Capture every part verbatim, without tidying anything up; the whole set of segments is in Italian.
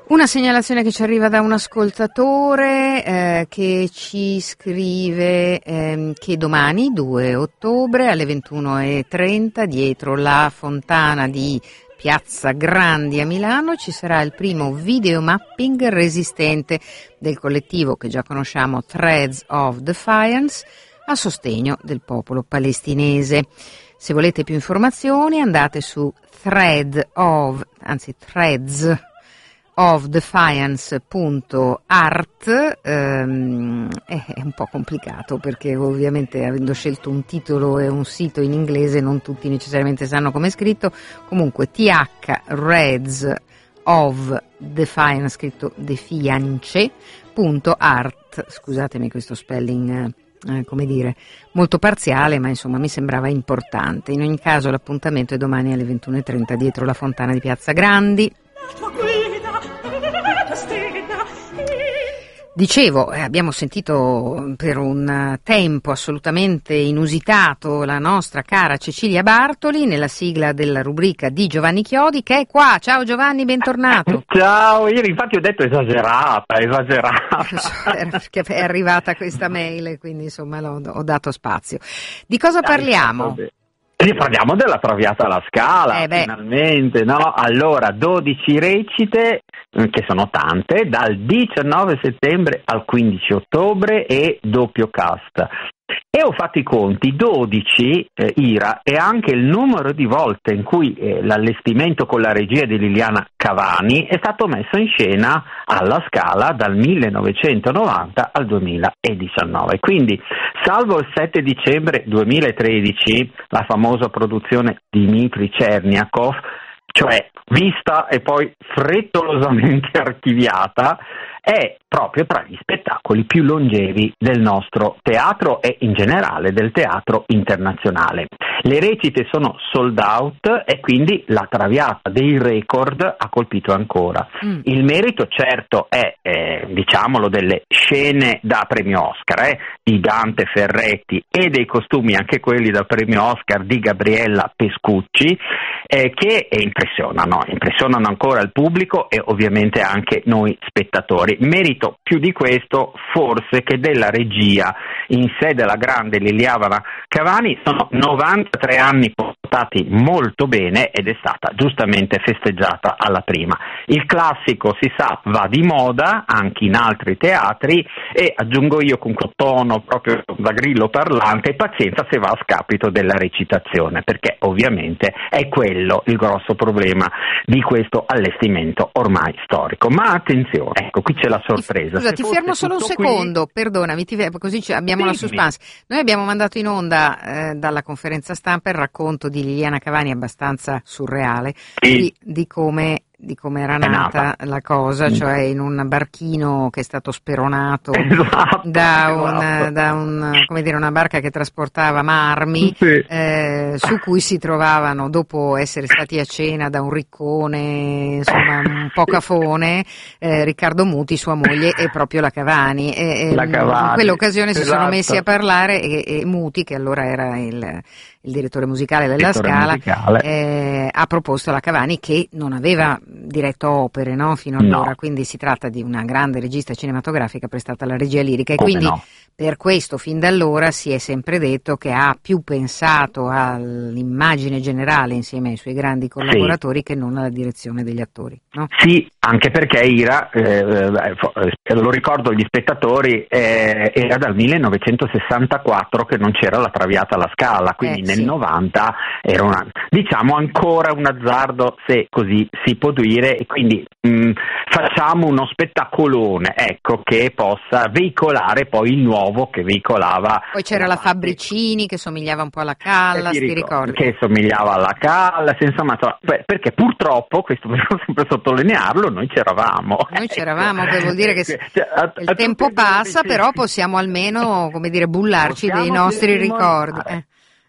Una segnalazione che ci arriva da un ascoltatore eh, che ci scrive eh, che domani, due ottobre, alle ventuno e trenta, dietro la fontana di Piazza Grandi a Milano, ci sarà il primo videomapping resistente del collettivo che già conosciamo, Threads of Defiance, a sostegno del popolo palestinese. Se volete più informazioni andate su thread of, anzi threads of defiance punto art. ehm, è un po' complicato perché ovviamente avendo scelto un titolo e un sito in inglese non tutti necessariamente sanno come è scritto. Comunque T-H-Reds of Defiance, scritto defiance punto art. Scusatemi questo spelling eh, come dire molto parziale, ma insomma mi sembrava importante. In ogni caso l'appuntamento è domani alle ventuno e trenta dietro la fontana di Piazza Grandi. Dicevo, eh, abbiamo sentito per un tempo assolutamente inusitato la nostra cara Cecilia Bartoli nella sigla della rubrica di Giovanni Chiodi, che è qua. Ciao Giovanni, bentornato. Ciao, ieri infatti ho detto esagerata, esagerata. Perché è arrivata questa mail e quindi insomma l'ho, ho dato spazio. Di cosa parliamo? E parliamo della Traviata alla Scala, eh finalmente, no? Allora, dodici recite, che sono tante, dal diciannove settembre al quindici ottobre e doppio cast. E ho fatto i conti, dodici, eh, Ira, è anche il numero di volte in cui eh, l'allestimento con la regia di Liliana Cavani è stato messo in scena alla Scala dal millenovecentonovanta al duemiladiciannove. Quindi, salvo il sette dicembre duemilatredici, la famosa produzione di Dmitry Cherniakov, cioè vista e poi frettolosamente archiviata, è proprio tra gli spettacoli più longevi del nostro teatro e in generale del teatro internazionale. Le recite sono sold out e quindi la Traviata dei record ha colpito ancora. Mm. Il merito certo è, eh, diciamolo, delle scene da premio Oscar, eh, di Dante Ferretti e dei costumi, anche quelli da premio Oscar, di Gabriella Pescucci, eh, che impressionano, impressionano ancora il pubblico e ovviamente anche noi spettatori. Merito più di questo forse che della regia in sé della grande Liliana Cavani. Sono novantatré anni portati molto bene ed è stata giustamente festeggiata alla prima. Il classico, si sa, va di moda anche in altri teatri e aggiungo io con quel tono proprio da grillo parlante, pazienza se va a scapito della recitazione, perché ovviamente è quello il grosso problema di questo allestimento ormai storico. Ma attenzione, ecco qui c'è la sorpresa. Scusa, ti fermo solo un secondo, qui... perdonami, ti, così abbiamo sì, la suspense. Noi abbiamo mandato in onda eh, dalla conferenza stampa il racconto di Liliana Cavani, abbastanza surreale, sì. di, di come di come era nata, nata la cosa, cioè in un barchino che è stato speronato esatto, da, un, esatto. da un, come dire, una barca che trasportava marmi, sì. eh, su cui si trovavano, dopo essere stati a cena da un riccone, insomma un po' cafone, eh, Riccardo Muti, sua moglie, e proprio la Cavani. E, la Cavani. In quell'occasione esatto. si sono messi a parlare e, e Muti, che allora era il, il direttore musicale della Scala, eh, ha proposto alla Cavani, che non aveva diretto opere, no, fino allora, no. Quindi si tratta di una grande regista cinematografica prestata alla regia lirica e Come quindi no. Per questo fin da allora si è sempre detto che ha più pensato all'immagine generale insieme ai suoi grandi collaboratori sì. che non alla direzione degli attori, no? Sì, anche perché Ira, eh, lo ricordo agli spettatori, eh, era dal millenovecentosessantaquattro che non c'era la Traviata alla Scala, quindi eh, nel sì. novanta era una, diciamo ancora un azzardo, se così si può dire, e quindi mh, facciamo uno spettacolone, ecco, che possa veicolare poi il nuovo che veicolava. Poi c'era la Fabricini che somigliava un po' alla Callas, ti ricordi? Che somigliava alla Callas, insomma, perché purtroppo, questo devo sempre sottolinearlo, noi c'eravamo. Noi c'eravamo, che vuol dire che cioè, a, il a tempo passa, però possiamo almeno, come dire, bullarci possiamo dei nostri ricordi. Eh.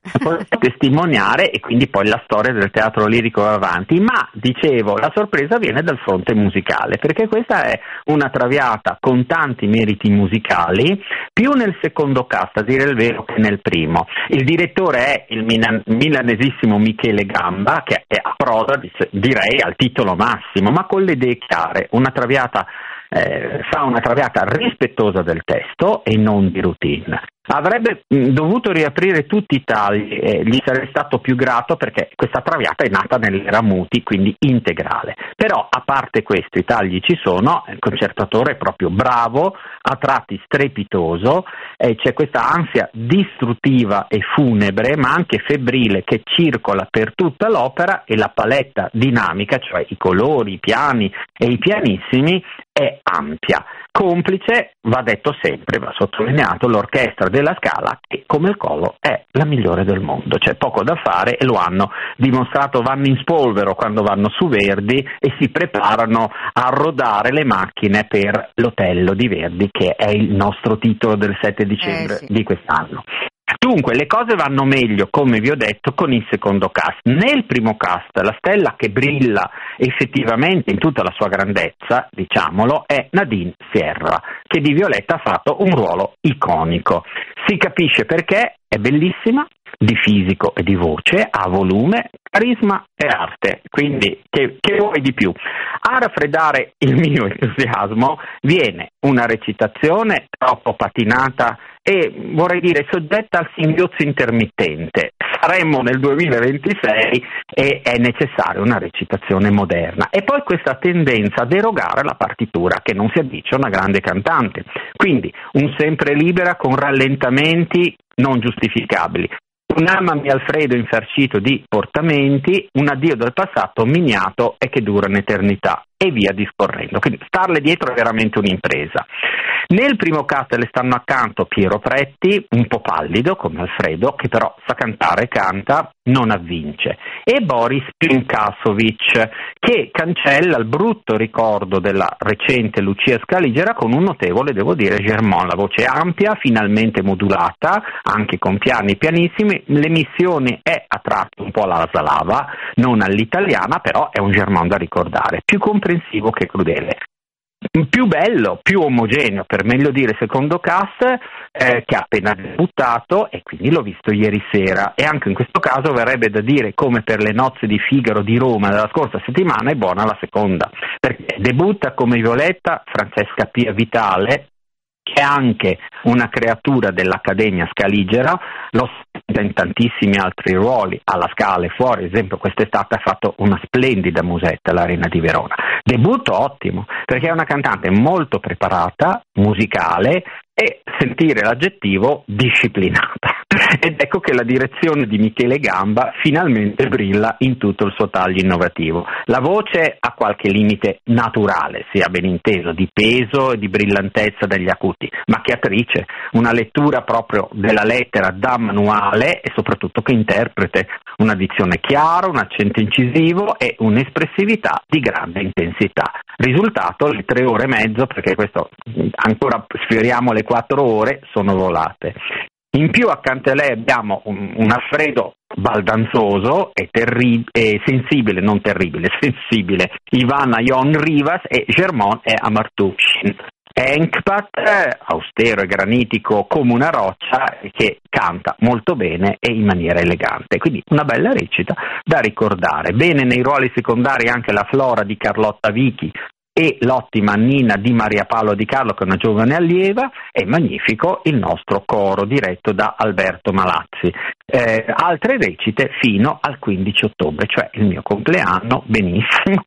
testimoniare, e quindi poi la storia del teatro lirico va avanti. Ma dicevo, la sorpresa viene dal fronte musicale, perché questa è una Traviata con tanti meriti musicali, più nel secondo cast, a dire il vero, che nel primo. Il direttore è il milan- milanesissimo Michele Gamba, che è approda, direi, al titolo massimo, ma con le idee chiare. Una Traviata Eh, fa una Traviata rispettosa del testo e non di routine. Avrebbe mh, dovuto riaprire tutti i tagli, e gli sarei stato più grato, perché questa Traviata è nata nell'era Muti, quindi integrale. Però, a parte questo, i tagli ci sono, il concertatore è proprio bravo, a tratti strepitoso, e c'è questa ansia distruttiva e funebre, ma anche febbrile, che circola per tutta l'opera, e la paletta dinamica, cioè i colori, i piani e i pianissimi, è ampia. Complice, va detto sempre, va sottolineato, l'orchestra della Scala, che come il Colo è la migliore del mondo. C'è poco da fare, e lo hanno dimostrato, vanno in spolvero quando vanno su Verdi e si preparano a rodare le macchine per l'Otello di Verdi, che è il nostro titolo del sette dicembre eh, sì. di quest'anno. Dunque, le cose vanno meglio, come vi ho detto, con il secondo cast. Nel primo cast, la stella che brilla effettivamente in tutta la sua grandezza, diciamolo, è Nadine Sierra, che di Violetta ha fatto un ruolo iconico. Si capisce perché, è bellissima, di fisico e di voce, ha volume, carisma e arte, quindi che, che vuoi di più? A raffreddare il mio entusiasmo viene una recitazione troppo patinata e, vorrei dire, soggetta al singhiozzo intermittente. Saremmo nel duemilaventisei e è necessaria una recitazione moderna. E poi questa tendenza a derogare la partitura, che non si addice a una grande cantante. Quindi un sempre libera con rallentamenti non giustificabili. Un amami Alfredo infarcito di portamenti, un addio del passato miniato e che dura un'eternità, e via discorrendo. Quindi starle dietro è veramente un'impresa. Nel primo cast le stanno accanto Piero Pretti, un po' pallido come Alfredo, che però sa cantare e canta, non avvince, e Boris Pinkasovic, che cancella il brutto ricordo della recente Lucia Scaligera con un notevole, devo dire, Germont. La voce ampia, finalmente modulata, anche con piani pianissimi. L'emissione è a tratti un po' alla Zalava, non all'italiana, però è un Germont da ricordare, più comprensivo che crudele. Più bello, più omogeneo, per meglio dire, secondo cast, eh, che ha appena debuttato, e quindi l'ho visto ieri sera. E anche in questo caso verrebbe da dire, come per le nozze di Figaro di Roma della scorsa settimana, è buona la seconda, perché debutta come Violetta Francesca Pia Vitale, che è anche una creatura dell'Accademia Scaligera, lo sente in tantissimi altri ruoli, alla Scala e fuori. Ad esempio, quest'estate ha fatto una splendida musetta all'Arena di Verona. Debutto ottimo, perché è una cantante molto preparata, musicale, e sentire l'aggettivo disciplinata. Ed ecco che la direzione di Michele Gamba finalmente brilla in tutto il suo taglio innovativo. La voce ha qualche limite naturale, sia ben inteso, di peso e di brillantezza degli acuti, ma che attrice, una lettura proprio della lettera da manuale, e soprattutto che interprete, una dizione chiara, un accento incisivo e un'espressività di grande intensità. Risultato, le tre ore e mezzo, perché questo ancora sfioriamo le quattro ore, sono volate. In più, accanto a lei abbiamo un, un Alfredo baldanzoso e, terri- e sensibile, non terribile, sensibile, Ivana Ion Rivas, e Germont e Amartushin. Enkpat, austero e granitico come una roccia, che canta molto bene e in maniera elegante. Quindi una bella recita da ricordare. Bene nei ruoli secondari anche la Flora di Carlotta Vichi e l'ottima Nina di Maria Paola Di Carlo, che è una giovane allieva, e magnifico il nostro coro diretto da Alberto Malazzi. Eh, altre recite fino al quindici ottobre, cioè il mio compleanno, benissimo.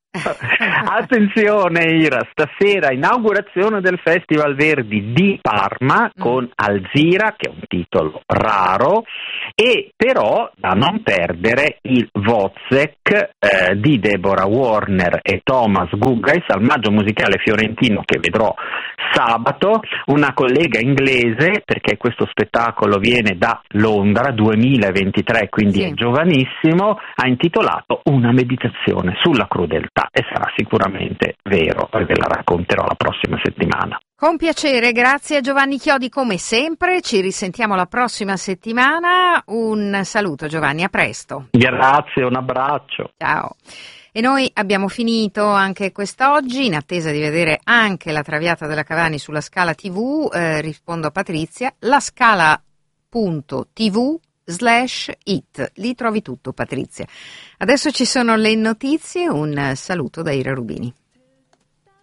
Attenzione Ira, stasera inaugurazione del Festival Verdi di Parma con Alzira, che è un titolo raro, e però da non perdere il Wozzeck eh, di Deborah Warner e Thomas Guggais al Maggio Musicale Fiorentino, che vedrò sabato, una collega inglese, perché questo spettacolo viene da Londra, duemilaventitré, quindi sì, è giovanissimo, ha intitolato Una meditazione sulla crudeltà, e sarà sicuramente vero, perché la racconterò la prossima settimana. Con piacere, grazie a Giovanni Chiodi come sempre, ci risentiamo la prossima settimana. Un saluto Giovanni, a presto. Grazie, un abbraccio. Ciao. E noi abbiamo finito anche quest'oggi, in attesa di vedere anche la Traviata della Cavani sulla Scala tivù, eh, rispondo a Patrizia, la scala punto tv slash it, lì trovi tutto Patrizia. Adesso ci sono le notizie, un saluto da Ira Rubini.